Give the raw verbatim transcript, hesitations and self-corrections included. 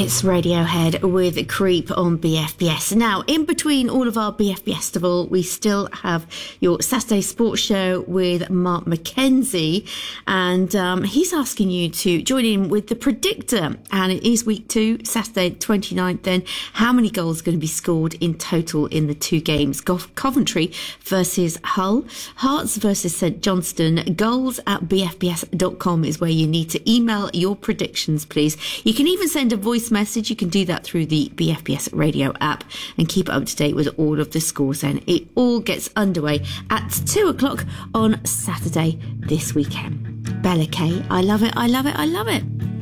It's Radiohead with Creep on B F B S. Now, in between all of our B F B Festival, we still have your Saturday Sports Show with Mark McKenzie, and um, he's asking you to join in with the Predictor. And it is week two, Saturday twenty-ninth. Then, how many goals are going to be scored in total in the two games? Coventry versus Hull, Hearts versus St Johnstone. Goals at b f b s dot com is where you need to email your predictions, please. You can even send a voice message. You can do that through the B F B S radio app and keep up to date with all of the scores. Then it all gets underway at two o'clock on Saturday this weekend. Bella Kay, I love it, I love it, I love it.